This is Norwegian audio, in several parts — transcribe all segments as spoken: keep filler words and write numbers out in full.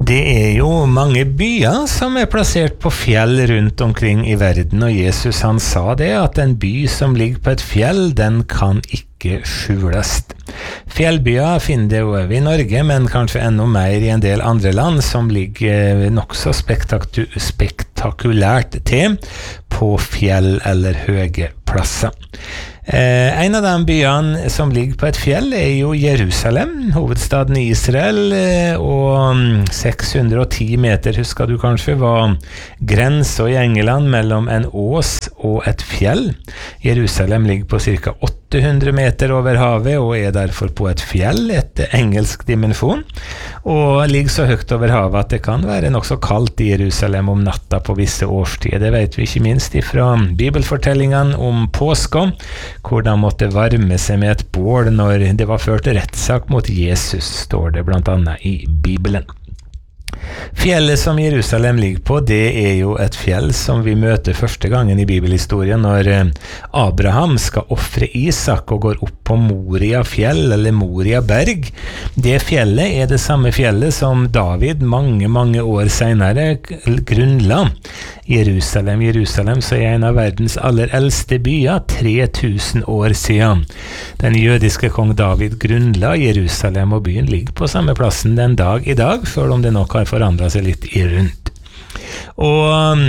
Det er jo mange byer som er plassert på fjell rundt omkring i verden, og Jesus han sa det, at en by som ligger på et fjell, den kan ikke skjules. Fjellbyer finner det jo over i Norge, men kanskje enda mer i en del andre land som ligger nokså spektaku- spektakulært til på fjell eller høye plasser. Eh, en av de byene som ligger på et fjell er jo Jerusalem, hovedstaden i Israel, eh, og seks hundre og ti meter, husker du kanskje, var grensen i England mellom en ås og et fjell. Jerusalem ligger på cirka åtte hundre meter over havet og er derfor på et fjell etter engelsk dimensjon, og ligger så høyt over havet at det kan være nok så kaldt i Jerusalem om natta på visse årstider. Det vet vi ikke minst fra bibelfortellingene om påska, hvor de måtte varme seg med et bål når det var ført rettssak mot Jesus, står det blant annet i Bibelen. Fjellet som Jerusalem ligger på, det er jo et fjell som vi møter første gangen i bibelhistorien når Abraham skal offre Isak og går opp på Moria fjell eller Moria berg. Det fjellet er det samme fjellet som David mange, mange år senere grunnla. Jerusalem, Jerusalem, så er en av verdens aller eldste byer, tre tusen år siden. Den jødiske kong David grunnla Jerusalem, og byen ligger på samme plassen den dag i dag, selv om det nok har forandret seg litt i rundt. Og um,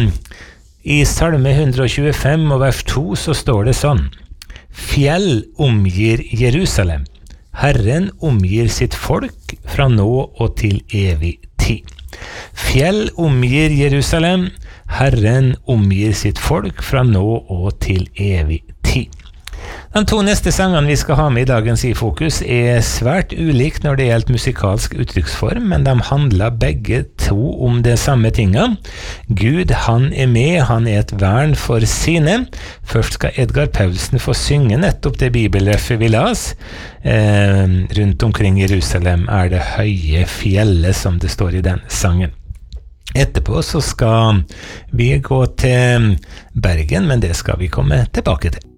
i Salme one twenty-five og vers to så står det sånn: Fjell omgir Jerusalem, Herren omgir sitt folk fra nå og til evig tid. Fjell omgir Jerusalem, Herren omgir sitt folk fra nå og til evig tid. De to neste sangene vi skal ha med i dagens i fokus er svært ulike når det gjelder musikalsk uttrykksform, men de handler begge to om det samme tinget. Gud, han er med, han er et vern for sine. Først skal Edgar Paulsen få synge nettopp det bibelreffet vi las. Eh, rundt omkring Jerusalem er det høye fjellet, som det står i den sangen. Etterpå så skal vi gå til Bergen, men det skal vi komme tilbake til.